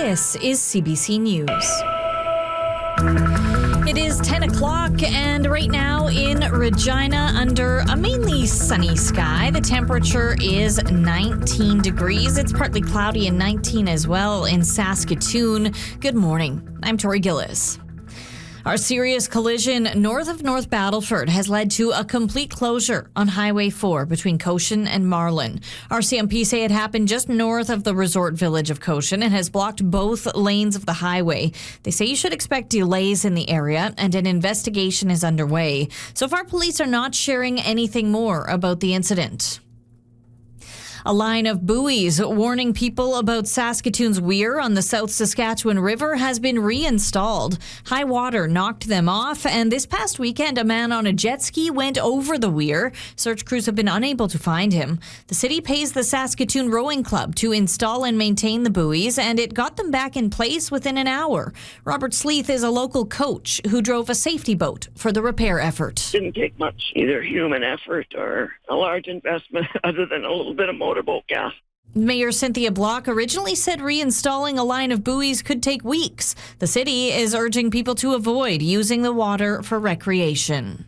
This is CBC News. It is 10 o'clock, and right now in Regina, under a mainly sunny sky, the temperature is 19 degrees. It's partly cloudy and 19 as well in Saskatoon. Good morning. I'm Tori Gillis. Our serious collision north of North Battleford has led to a complete closure on Highway 4 between Cochin and Marlin. RCMP say it happened just north of the resort village of Cochin and has blocked both lanes of the highway. They say you should expect delays in the area, and an investigation is underway. So far, police are not sharing anything more about the incident. A line of buoys warning people about Saskatoon's weir on the South Saskatchewan River has been reinstalled. High water knocked them off, and this past weekend, a man on a jet ski went over the weir. Search crews have been unable to find him. The city pays the Saskatoon Rowing Club to install and maintain the buoys, and it got them back in place within an hour. Robert Sleeth is a local coach who drove a safety boat for the repair effort. Didn't take much, either human effort or a large investment other than a little bit of motorboat gas. Mayor Cynthia Block originally said reinstalling a line of buoys could take weeks. The city is urging people to avoid using the water for recreation.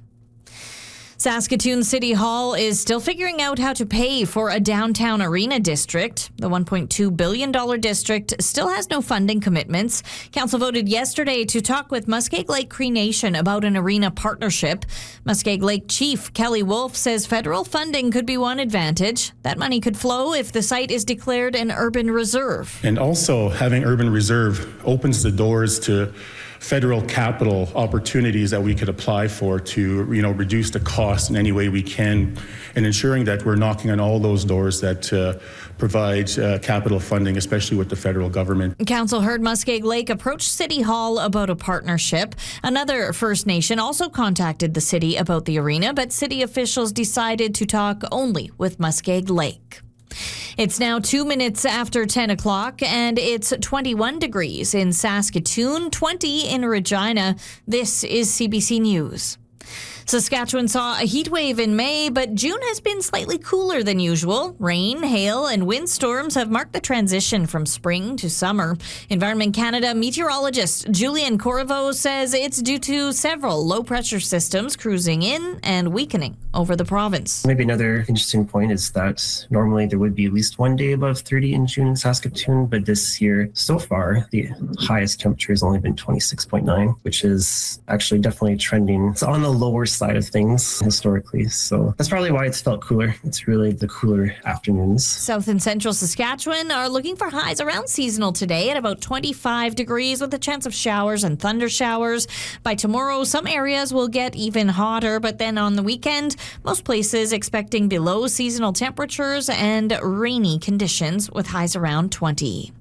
Saskatoon City Hall is still figuring out how to pay for a downtown arena district. The $1.2 billion district still has no funding commitments. Council voted yesterday to talk with Muskeg Lake Cree Nation about an arena partnership. Muskeg Lake Chief Kelly Wolf says federal funding could be one advantage. That money could flow if the site is declared an urban reserve. And also having urban reserve opens the doors to federal capital opportunities that we could apply for to, reduce the cost in any way we can, and ensuring that we're knocking on all those doors that provide capital funding, especially with the federal government. Council heard Muskeg Lake approach City Hall about a partnership. Another First Nation also contacted the city about the arena, but city officials decided to talk only with Muskeg Lake. It's now 2 minutes after 10 o'clock, and it's 21 degrees in Saskatoon, 20 in Regina. This is CBC News. Saskatchewan saw a heat wave in May, but June has been slightly cooler than usual. Rain, hail, and windstorms have marked the transition from spring to summer. Environment Canada meteorologist Julian Corriveau says it's due to several low-pressure systems cruising in and weakening over the province. Maybe another interesting point is that normally there would be at least one day above 30 in June in Saskatoon, but this year, so far, the highest temperature has only been 26.9, which is actually definitely trending. It's on the lower side of things historically, so that's probably why it's felt cooler. It's really the cooler afternoons. South and central Saskatchewan are looking for highs around seasonal today at about 25 degrees with a chance of showers and thunder showers. By tomorrow, some areas will get even hotter, but then on the weekend, most places expecting below seasonal temperatures and rainy conditions with highs around 20.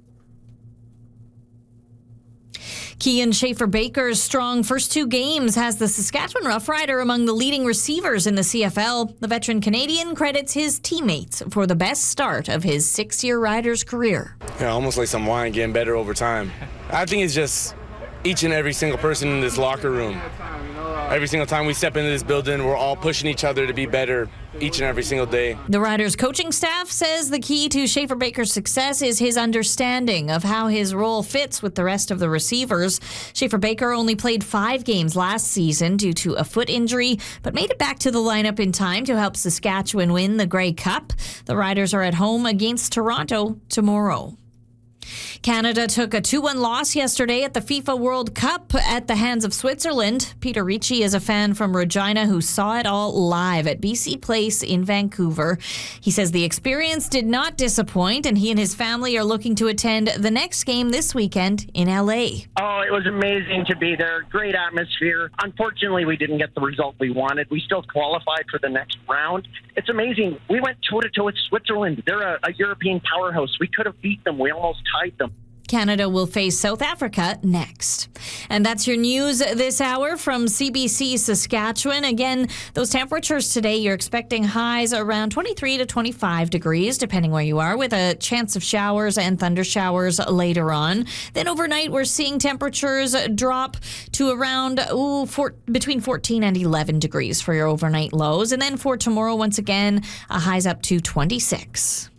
Kian Schaefer-Baker's strong first two games has the Saskatchewan Roughrider among the leading receivers in the CFL. The veteran Canadian credits his teammates for the best start of his 6-year Riders career. Yeah, almost like some wine, getting better over time. I think it's just each and every single person in this locker room. Every single time we step into this building, we're all pushing each other to be better each and every single day. The Riders coaching staff says the key to Schaefer-Baker's success is his understanding of how his role fits with the rest of the receivers. Schaefer-Baker only played 5 games last season due to a foot injury, but made it back to the lineup in time to help Saskatchewan win the Grey Cup. The Riders are at home against Toronto tomorrow. Canada took a 2-1 loss yesterday at the FIFA World Cup at the hands of Switzerland. Peter Ricci is a fan from Regina who saw it all live at BC Place in Vancouver. He says the experience did not disappoint, and he and his family are looking to attend the next game this weekend in LA. Oh, it was amazing to be there. Great atmosphere. Unfortunately, we didn't get the result we wanted. We still qualified for the next round. It's amazing. We went toe-to-toe with Switzerland. They're a European powerhouse. We could have beat them. We almost tied them. Canada will face South Africa next. And that's your news this hour from CBC Saskatchewan. Again, those temperatures today, you're expecting highs around 23 to 25 degrees, depending where you are, with a chance of showers and thunder showers later on. Then overnight, we're seeing temperatures drop to around between 14 and 11 degrees for your overnight lows. And then for tomorrow, once again, highs up to 26.